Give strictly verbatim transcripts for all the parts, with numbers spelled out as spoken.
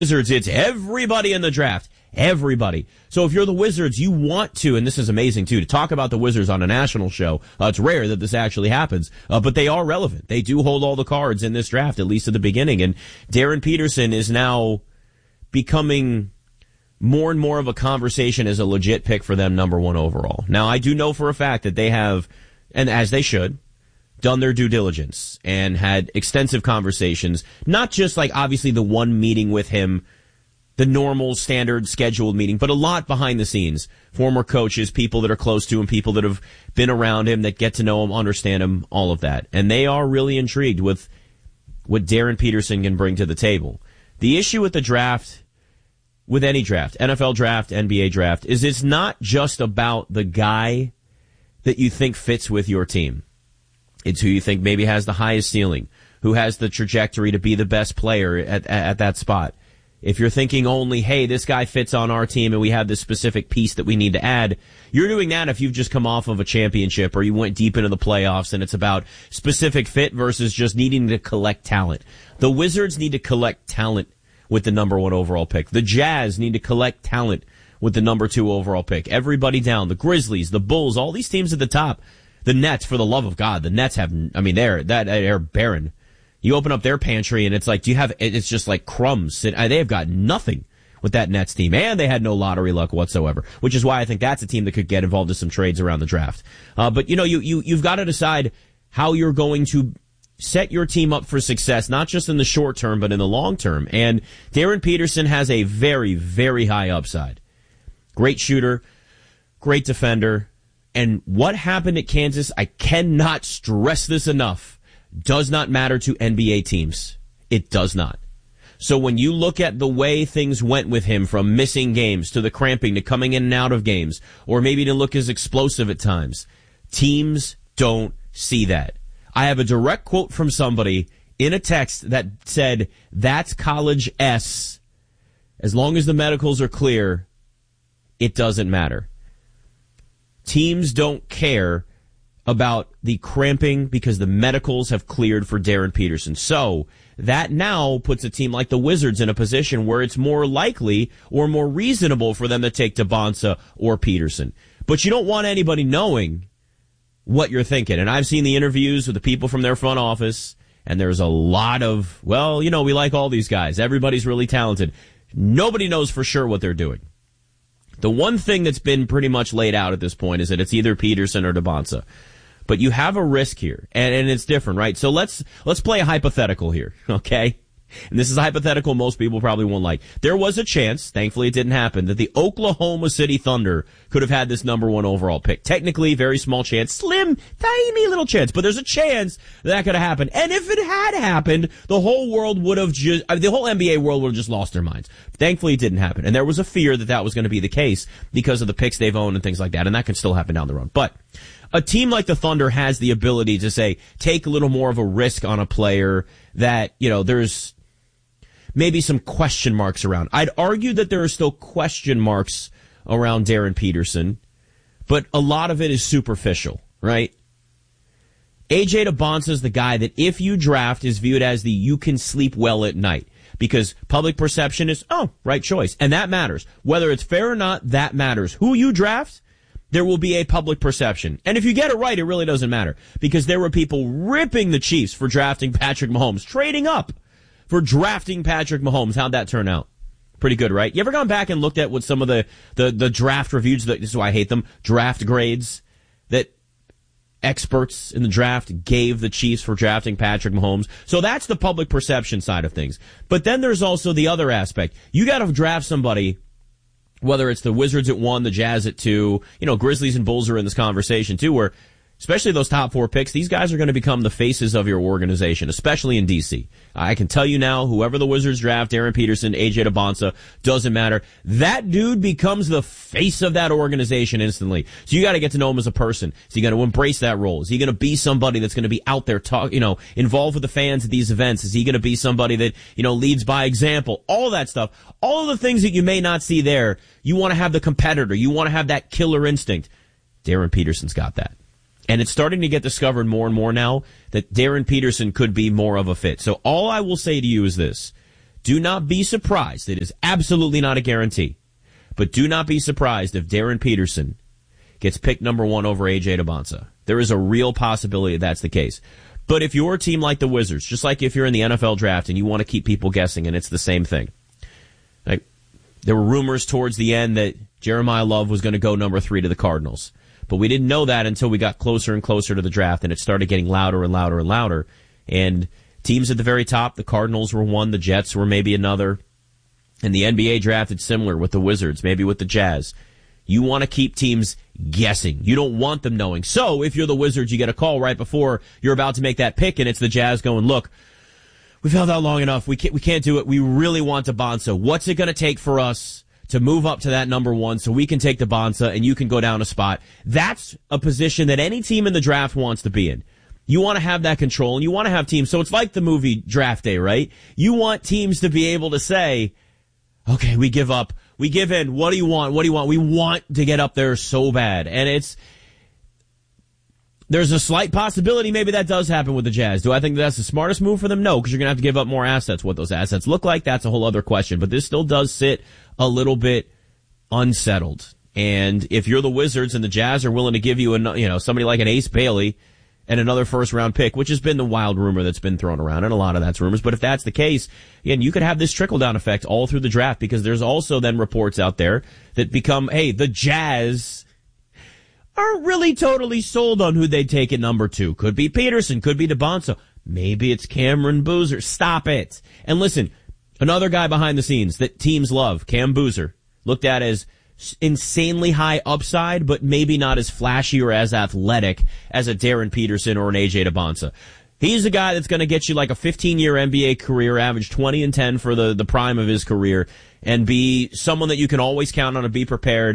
Wizards, it's everybody in the draft. Everybody. So if you're the Wizards, you want to, and this is amazing too, to talk about the Wizards on a national show. Uh, it's rare that this actually happens, uh, but they are relevant. They do hold all the cards in this draft, at least at the beginning. And Darren Peterson is now becoming more and more of a conversation as a legit pick for them, number one overall. Now, I do know for a fact that they have, and as they should, done their due diligence and had extensive conversations, not just like obviously the one meeting with him, the normal standard scheduled meeting, but a lot behind the scenes. Former coaches, people that are close to him, people that have been around him, that get to know him, understand him, all of that. And they are really intrigued with what Darren Peterson can bring to the table. The issue with the draft, with any draft, N F L draft, N B A draft, is it's not just about the guy that you think fits with your team. It's who you think maybe has the highest ceiling, who has the trajectory to be the best player at, at, at that spot. If you're thinking only, hey, this guy fits on our team and we have this specific piece that we need to add, you're doing that if you've just come off of a championship or you went deep into the playoffs and it's about specific fit versus just needing to collect talent. The Wizards need to collect talent with the number one overall pick. The Jazz need to collect talent with the number two overall pick. Everybody down. The Grizzlies, the Bulls, all these teams at the top. The Nets, for the love of God, the Nets have, I mean, they're, that, they're barren. You open up their pantry and it's like, do you have, it's just like crumbs. They have got nothing with that Nets team. And they had no lottery luck whatsoever, which is why I think that's a team that could get involved in some trades around the draft. Uh, but you know, you, you, you've got to decide how you're going to set your team up for success, not just in the short term, but in the long term. And Darren Peterson has a very, very high upside. Great shooter, great defender. And what happened at Kansas, I cannot stress this enough, does not matter to N B A teams. It does not. So when you look at the way things went with him, from missing games to the cramping to coming in and out of games, or maybe to look as explosive at times, teams don't see that. I have a direct quote from somebody in a text that said, that's college S. As long as the medicals are clear, it doesn't matter. Teams don't care about the cramping because the medicals have cleared for Darren Peterson. So that now puts a team like the Wizards in a position where it's more likely or more reasonable for them to take Tabonsa or Peterson. But you don't want anybody knowing what you're thinking. And I've seen the interviews with the people from their front office, and there's a lot of, well, you know, we like all these guys. Everybody's really talented. Nobody knows for sure what they're doing. The one thing that's been pretty much laid out at this point is that it's either Peterson or Tabonsa. But you have a risk here, and, and it's different, right? So let's let's play a hypothetical here, okay? And this is a hypothetical most people probably won't like. There was a chance, thankfully it didn't happen, that the Oklahoma City Thunder could have had this number one overall pick. Technically, very small chance, slim, tiny little chance, but there's a chance that, that could have happened. And if it had happened, the whole world would have just, I mean, the whole N B A world would have just lost their minds. Thankfully, it didn't happen. And there was a fear that that was going to be the case because of the picks they've owned and things like that, and that can still happen down the road. But a team like the Thunder has the ability to say, take a little more of a risk on a player that, you know, there's maybe some question marks around. I'd argue that there are still question marks around Darren Peterson, but a lot of it is superficial, right? A J Tabonsa is the guy that if you draft is viewed as the you can sleep well at night, because public perception is, oh, right choice. And that matters. Whether it's fair or not, that matters. Who you draft, there will be a public perception. And if you get it right, it really doesn't matter, because there were people ripping the Chiefs for drafting Patrick Mahomes, trading up for drafting Patrick Mahomes. How'd that turn out? Pretty good, right? You ever gone back and looked at what some of the, the, the draft reviews, this is why I hate them, draft grades that experts in the draft gave the Chiefs for drafting Patrick Mahomes? So that's the public perception side of things. But then there's also the other aspect. You got to draft somebody, whether it's the Wizards at one, the Jazz at two, you know, Grizzlies and Bulls are in this conversation too, where especially those top four picks, these guys are going to become the faces of your organization, especially in D C. I can tell you now, whoever the Wizards draft, Darren Peterson, A J Tabonsa, doesn't matter. That dude becomes the face of that organization instantly. So you got to get to know him as a person. So you got to embrace that role. Is he going to be somebody that's going to be out there, talk, you know, involved with the fans at these events? Is he going to be somebody that, you know, leads by example? All that stuff. All of the things that you may not see there. You want to have the competitor. You want to have that killer instinct. Darren Peterson's got that. And it's starting to get discovered more and more now that Darren Peterson could be more of a fit. So all I will say to you is this. Do not be surprised. It is absolutely not a guarantee. But do not be surprised if Darren Peterson gets picked number one over A J Dybantsa. There is a real possibility that's the case. But if you're a team like the Wizards, just like if you're in the N F L draft and you want to keep people guessing, and it's the same thing. Like, there were rumors towards the end that Jeremiah Love was going to go number three to the Cardinals. But we didn't know that until we got closer and closer to the draft, and it started getting louder and louder and louder. And teams at the very top, the Cardinals were one, the Jets were maybe another. And the N B A draft, it's similar with the Wizards, maybe with the Jazz. You want to keep teams guessing. You don't want them knowing. So if you're the Wizards, you get a call right before you're about to make that pick, and it's the Jazz going, look, we've held out long enough. We can't, we can't do it. We really want Dybantsa. What's it going to take for us to move up to that number one so we can take Dybantsa and you can go down a spot? That's a position that any team in the draft wants to be in. You want to have that control, and you want to have teams. So it's like the movie Draft Day, right? You want teams to be able to say, okay, we give up. We give in. What do you want? What do you want? We want to get up there so bad. And it's, there's a slight possibility maybe that does happen with the Jazz. Do I think that's the smartest move for them? No, because you're going to have to give up more assets. What those assets look like, that's a whole other question. But this still does sit a little bit unsettled. And if you're the Wizards and the Jazz are willing to give you, a, you know, somebody like an Ace Bailey and another first round pick, which has been the wild rumor that's been thrown around, and a lot of that's rumors. But if that's the case, again, you could have this trickle down effect all through the draft, because there's also then reports out there that become, hey, the Jazz aren't really totally sold on who they take at number two. Could be Peterson, could be Dybantsa. Maybe it's Cameron Boozer. Stop it. And listen, another guy behind the scenes that teams love, Cam Boozer, looked at as insanely high upside, but maybe not as flashy or as athletic as a Darren Peterson or an A J Dybantsa. He's a guy that's going to get you like a fifteen-year N B A career, average twenty and ten for the, the prime of his career, and be someone that you can always count on to be prepared.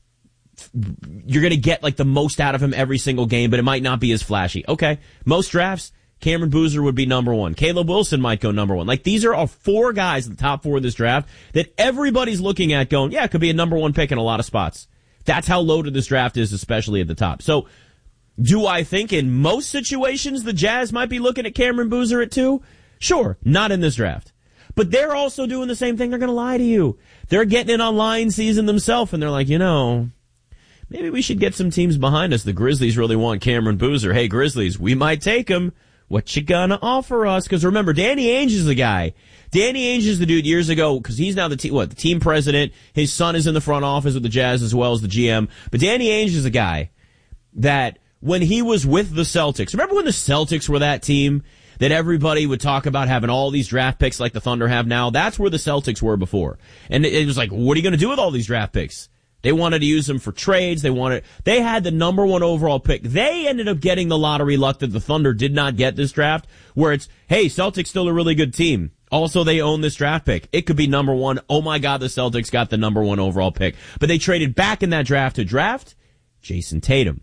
You're going to get like the most out of him every single game, but it might not be as flashy. Okay, most drafts, Cameron Boozer would be number one. Caleb Wilson might go number one. Like, these are all four guys in the top four of this draft that everybody's looking at going, yeah, it could be a number one pick in a lot of spots. That's how loaded this draft is, especially at the top. So, do I think in most situations the Jazz might be looking at Cameron Boozer at two? Sure, not in this draft. But they're also doing the same thing. They're going to lie to you. They're getting in on line season themselves, and they're like, you know, maybe we should get some teams behind us. The Grizzlies really want Cameron Boozer. Hey, Grizzlies, we might take him. What you gonna offer us? Because remember, Danny Ainge is the guy. Danny Ainge is the dude years ago, because he's now the team, what, the team president. His son is in the front office with the Jazz as well as the G M. But Danny Ainge is the guy that when he was with the Celtics, remember when the Celtics were that team that everybody would talk about having all these draft picks like the Thunder have now? That's where the Celtics were before. And it was like, what are you going to do with all these draft picks? They wanted to use them for trades. They wanted, they had the number one overall pick. They ended up getting the lottery luck that the Thunder did not get this draft, where it's, hey, Celtics still a really good team. Also, they own this draft pick. It could be number one. Oh my God, the Celtics got the number one overall pick. But they traded back in that draft to draft Jason Tatum.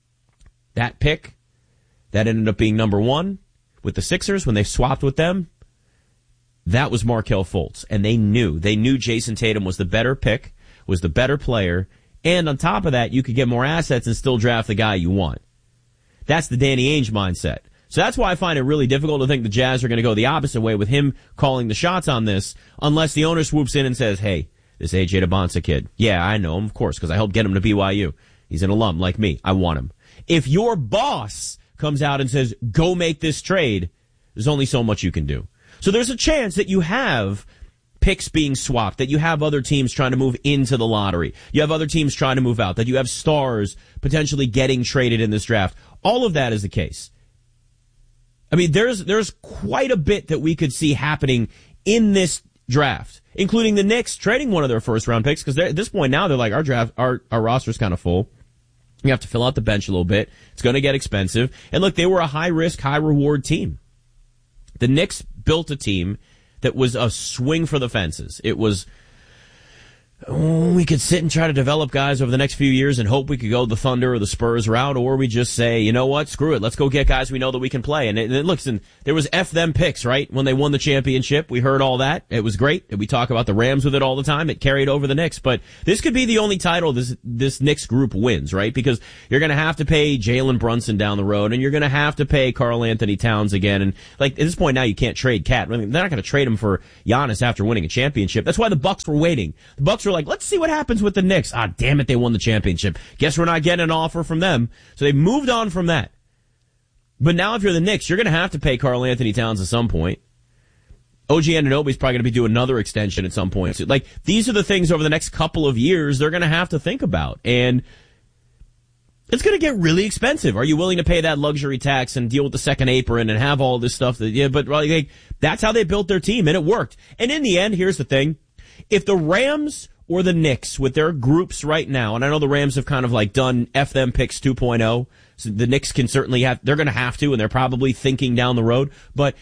That pick, that ended up being number one with the Sixers when they swapped with them. That was Markelle Fultz. And they knew, they knew Jason Tatum was the better pick, was the better player, and on top of that, you could get more assets and still draft the guy you want. That's the Danny Ainge mindset. So that's why I find it really difficult to think the Jazz are going to go the opposite way with him calling the shots on this, unless the owner swoops in and says, hey, this A J Dybantsa kid, yeah, I know him, of course, because I helped get him to B Y U. He's an alum like me. I want him. If your boss comes out and says, go make this trade, there's only so much you can do. So there's a chance that you have picks being swapped, that you have other teams trying to move into the lottery. You have other teams trying to move out, that you have stars potentially getting traded in this draft. All of that is the case. I mean, there's there's quite a bit that we could see happening in this draft, including the Knicks trading one of their first round picks, because at this point now they're like, our draft, our, our roster's kind of full. You have to fill out the bench a little bit. It's going to get expensive. And look, they were a high risk, high reward team. The Knicks built a team that was a swing for the fences. It was, we could sit and try to develop guys over the next few years and hope we could go the Thunder or the Spurs route, or we just say, you know what, screw it, let's go get guys we know that we can play. And, it, and listen, there was F them picks, right? When they won the championship, we heard all that. It was great. We talk about the Rams with it all the time. It carried over the Knicks, but this could be the only title this this Knicks group wins, right? Because you're going to have to pay Jalen Brunson down the road, and you're going to have to pay Karl Anthony Towns again. And like at this point now, you can't trade Cat. I mean, they're not going to trade him for Giannis after winning a championship. That's why the Bucks were waiting. The Bucks were like, let's see what happens with the Knicks. Ah, damn it, they won the championship. Guess we're not getting an offer from them. So they moved on from that. But now if you're the Knicks, you're going to have to pay Karl Anthony Towns at some point. O G Anunoby's probably going to be doing another extension at some point. So, like, these are the things over the next couple of years they're going to have to think about. And it's going to get really expensive. Are you willing to pay that luxury tax and deal with the second apron and have all this stuff? That, yeah, but like, that's how they built their team, and it worked. And in the end, here's the thing. If the Rams or the Knicks with their groups right now, and I know the Rams have kind of like done F them picks two point oh, so the Knicks can certainly have, they're going to have to, and they're probably thinking down the road, but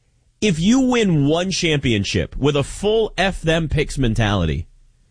if you win one championship with a full F them picks mentality,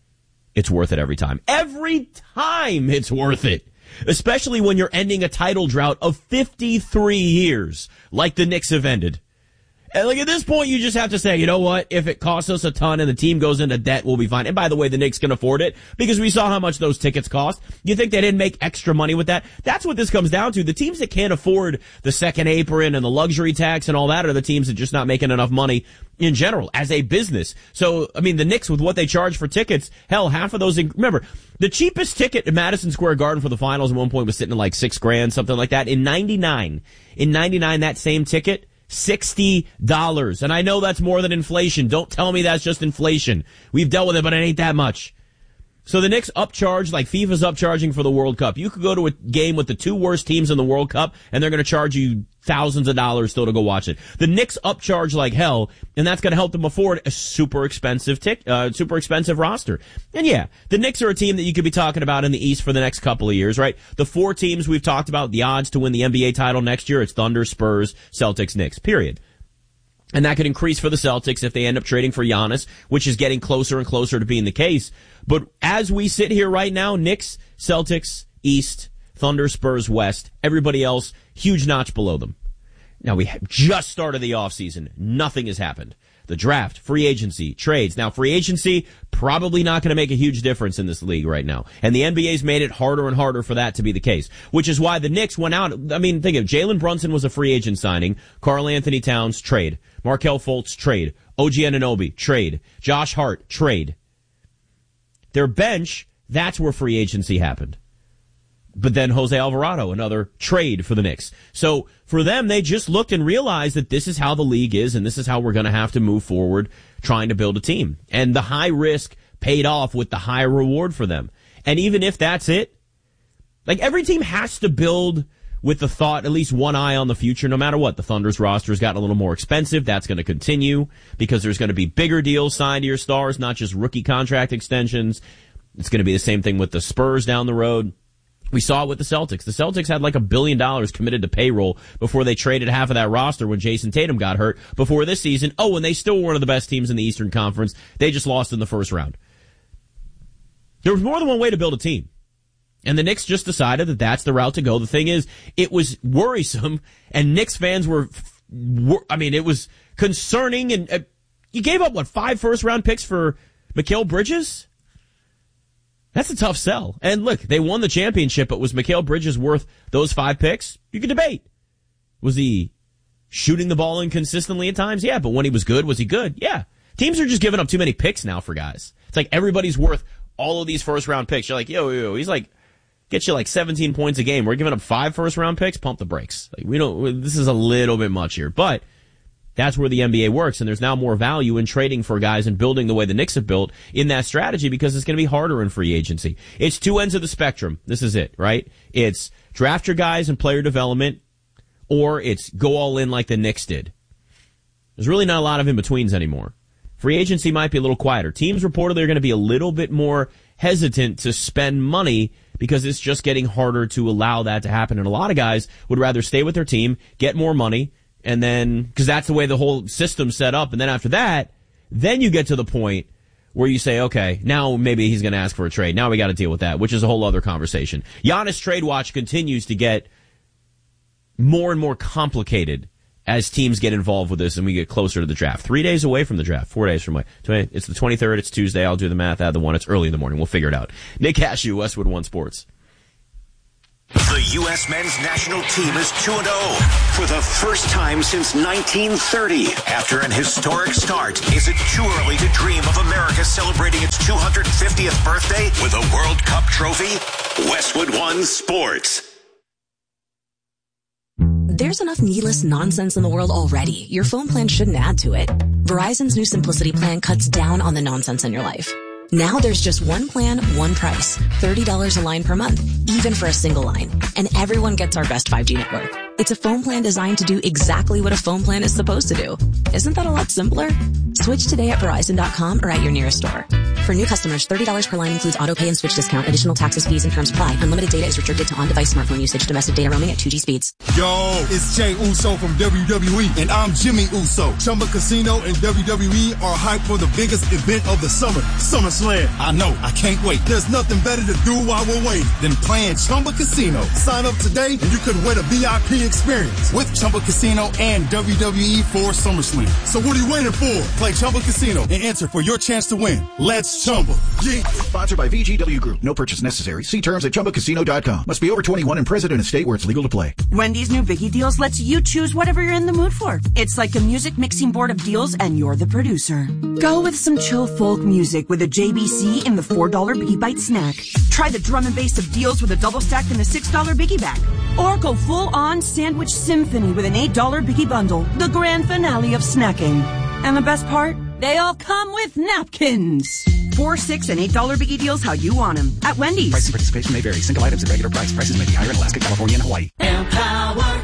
it's worth it every time. Every time it's worth it. Especially when you're ending a title drought of fifty-three years, like the Knicks have ended. And like at this point, you just have to say, you know what? If it costs us a ton and the team goes into debt, we'll be fine. And by the way, the Knicks can afford it because we saw how much those tickets cost. You think they didn't make extra money with that? That's what this comes down to. The teams that can't afford the second apron and the luxury tax and all that are the teams that are just not making enough money in general as a business. So, I mean, the Knicks with what they charge for tickets, hell, half of those, remember, the cheapest ticket at Madison Square Garden for the finals at one point was sitting at like six grand, something like that. In ninety-nine, in ninety-nine, that same ticket, sixty dollars. And I know that's more than inflation. Don't tell me that's just inflation. We've dealt with it, but it ain't that much. So the Knicks upcharge like FIFA's upcharging for the World Cup. You could go to a game with the two worst teams in the World Cup, and they're going to charge you thousands of dollars still to go watch it. The Knicks upcharge like hell, and that's going to help them afford a super expensive tic- uh, super expensive roster. And yeah, the Knicks are a team that you could be talking about in the East for the next couple of years, right? The four teams we've talked about, the odds to win the N B A title next year, it's Thunder, Spurs, Celtics, Knicks, period. And that could increase for the Celtics if they end up trading for Giannis, which is getting closer and closer to being the case. But as we sit here right now, Knicks, Celtics, East, Thunder, Spurs, West, everybody else, huge notch below them. Now, we have just started the offseason. Nothing has happened. The draft, free agency, trades. Now, free agency, probably not going to make a huge difference in this league right now. And the N B A's made it harder and harder for that to be the case, which is why the Knicks went out. I mean, think of it. Jalen Brunson was a free agent signing. Karl Anthony Towns, trade. Markelle Fultz, trade. O G Anunoby, trade. Josh Hart, trade. Their bench, that's where free agency happened. But then Jose Alvarado, another trade for the Knicks. So for them, they just looked and realized that this is how the league is, and this is how we're going to have to move forward trying to build a team. And the high risk paid off with the high reward for them. And even if that's it, like every team has to build with the thought, at least one eye on the future, no matter what. The Thunder's roster has gotten a little more expensive. That's going to continue because there's going to be bigger deals signed to your stars, not just rookie contract extensions. It's going to be the same thing with the Spurs down the road. We saw it with the Celtics. The Celtics had like a billion dollars committed to payroll before they traded half of that roster when Jason Tatum got hurt before this season. Oh, and they still were one of the best teams in the Eastern Conference. They just lost in the first round. There was more than one way to build a team. And the Knicks just decided that that's the route to go. The thing is, it was worrisome, and Knicks fans were, were I mean, it was concerning, and uh, you gave up, what, five first-round picks for Mikal Bridges? That's a tough sell. And look, they won the championship, but was Mikal Bridges worth those five picks? You could debate. Was he shooting the ball inconsistently at times? Yeah, but when he was good, was he good? Yeah. Teams are just giving up too many picks now for guys. It's like everybody's worth all of these first-round picks. You're like, yo, yo, yo, he's like, gets you like seventeen points a game. We're giving up five first-round picks. Pump the brakes. Like we don't. This is a little bit much here, but that's where the N B A works, and there's now more value in trading for guys and building the way the Knicks have built in that strategy because it's going to be harder in free agency. It's two ends of the spectrum. This is it, right? It's draft your guys and player development, or it's go all in like the Knicks did. There's really not a lot of in-betweens anymore. Free agency might be a little quieter. Teams reportedly are going to be a little bit more hesitant to spend money because it's just getting harder to allow that to happen. And a lot of guys would rather stay with their team, get more money, and then, because that's the way the whole system's set up. And then after that, then you get to the point where you say, okay, now maybe he's going to ask for a trade. Now we got to deal with that, which is a whole other conversation. Giannis Trade Watch continues to get more and more complicated as teams get involved with this and we get closer to the draft. Three days away from the draft. Four days from my, it's the twenty-third, it's Tuesday. I'll do the math, add the one. It's early in the morning. We'll figure it out. Nick Cashew, Westwood One Sports. The U S men's national team is two and oh for the first time since nineteen thirty. After an historic start, is it too early to dream of America celebrating its two hundred fiftieth birthday with a World Cup trophy? Westwood One Sports. There's enough needless nonsense in the world already. Your phone plan shouldn't add to it. Verizon's new Simplicity plan cuts down on the nonsense in your life. Now there's just one plan, one price. thirty dollars a line per month, even for a single line. And everyone gets our best five G network. It's a phone plan designed to do exactly what a phone plan is supposed to do. Isn't that a lot simpler? Switch today at Verizon dot com or at your nearest store. For new customers, thirty dollars per line includes auto pay and switch discount. Additional taxes, fees, and terms apply. Unlimited data is restricted to on-device smartphone usage. Domestic data roaming at two G speeds. Yo, it's Jay Uso from W W E, and I'm Jimmy Uso. Chumba Casino and W W E are hyped for the biggest event of the summer, SummerSlam. I know, I can't wait. There's nothing better to do while we're waiting than playing Chumba Casino. Sign up today, and you could win a V I P experience with Chumba Casino and W W E for SummerSlam. So what are you waiting for? Play Chumba Casino and enter for your chance to win. Let's Chumba. Yeah. Sponsored by V G W Group. No purchase necessary. See terms at chumba casino dot com. Must be over twenty-one and present in a state where it's legal to play. Wendy's new Biggie Deals lets you choose whatever you're in the mood for. It's like a music mixing board of deals, and you're the producer. Go with some chill folk music with a J B C in the four dollar Biggie Bite snack. Try the drum and bass of deals with a double stack in the six dollar Biggie bag. Or go full-on sandwich symphony with an eight dollar Biggie bundle. The grand finale of snacking. And the best part? They all come with napkins. Four, six, and eight dollar Biggie Deals how you want them at Wendy's. Price and participation may vary. Single items at regular price. Prices may be higher in Alaska, California, and Hawaii. Empower.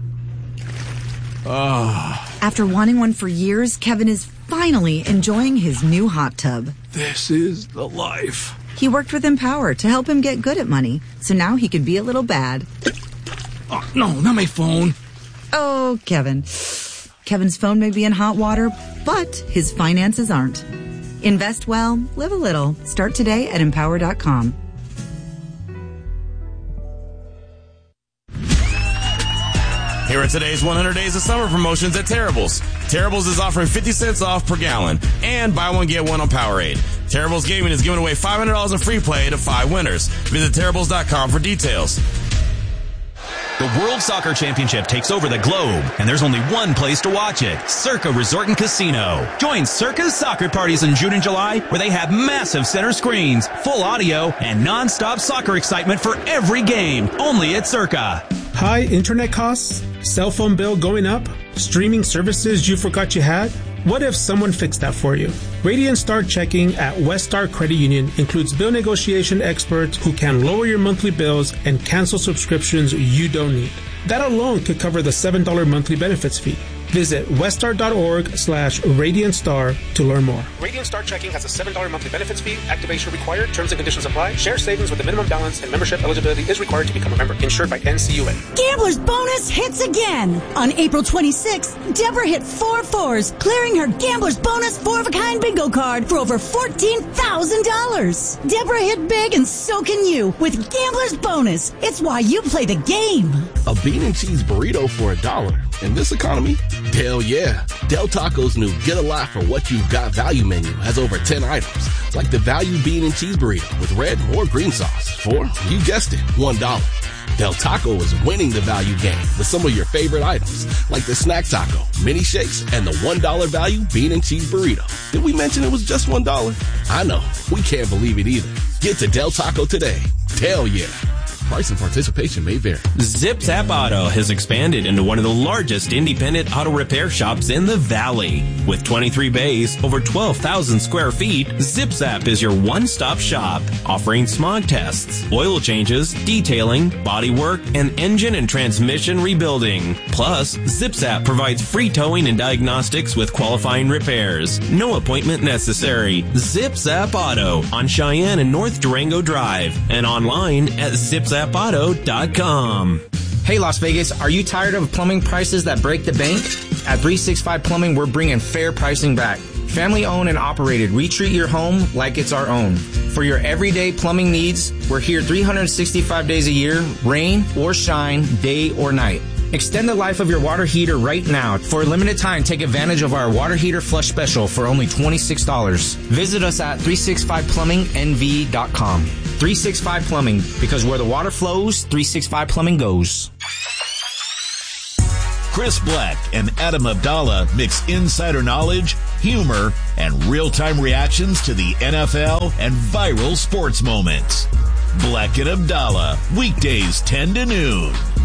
Oh. After wanting one for years, Kevin is finally enjoying his new hot tub. This is the life. He worked with Empower to help him get good at money, so now he can be a little bad. Oh, no, not my phone. Oh, Kevin. Kevin's phone may be in hot water, but his finances aren't. Invest well, live a little. Start today at empower dot com. Here are today's one hundred Days of Summer promotions at Terrible's. Terrible's is offering fifty cents off per gallon and buy one, get one on Powerade. Terrible's Gaming is giving away five hundred dollars in free play to five winners. Visit terribles dot com for details. The World Soccer Championship takes over the globe, and there's only one place to watch it, Circa Resort and Casino. Join Circa's soccer parties in June and July, where they have massive center screens, full audio, and non-stop soccer excitement for every game, only at Circa. High internet costs? Cell phone bill going up? Streaming services you forgot you had? What if someone fixed that for you? Radiant Star Checking at West Star Credit Union includes bill negotiation experts who can lower your monthly bills and cancel subscriptions you don't need. That alone could cover the seven dollars monthly benefits fee. Visit weststar.org slash Radiant Star to learn more. Radiant Star Checking has a seven dollars monthly benefits fee. Activation required. Terms and conditions apply. Share savings with a minimum balance and membership eligibility is required to become a member. Insured by N C U A. Gambler's Bonus hits again. On April twenty-sixth, Deborah hit four fours, clearing her Gambler's Bonus four-of-a-kind bingo card for over fourteen thousand dollars. Deborah hit big, and so can you with Gambler's Bonus. It's why you play the game. A bean and cheese burrito for a dollar. In this economy? Hell yeah. Del Taco's new Get a Lot for What You've Got value menu has over ten items, like the value bean and cheese burrito with red or green sauce for, you guessed it, one dollar. Del Taco is winning the value game with some of your favorite items, like the snack taco, mini shakes, and the one dollar value bean and cheese burrito. Did we mention it was just one dollar? I know. We can't believe it either. Get to Del Taco today. Hell yeah. Price and participation may vary. Zip Zap Auto has expanded into one of the largest independent auto repair shops in the Valley. With twenty-three bays, over twelve thousand square feet, Zip Zap is your one-stop shop, offering smog tests, oil changes, detailing, body work, and engine and transmission rebuilding. Plus, Zip Zap provides free towing and diagnostics with qualifying repairs. No appointment necessary. Zip Zap Auto on Cheyenne and North Durango Drive and online at zip zap auto dot com. Hey Las Vegas, are you tired of plumbing prices that break the bank? At three sixty-five Plumbing, we're bringing fair pricing back. Family owned and operated, we treat your home like it's our own. For your everyday plumbing needs, we're here three hundred sixty-five days a year, rain or shine, day or night. Extend the life of your water heater right now. For a limited time, take advantage of our water heater flush special for only twenty-six dollars. Visit us at three sixty-five plumbing n v dot com. three sixty-five Plumbing, because where the water flows, three sixty-five Plumbing goes. Chris Black and Adam Abdallah mix insider knowledge, humor, and real-time reactions to the N F L and viral sports moments. Black and Abdallah, weekdays ten to noon.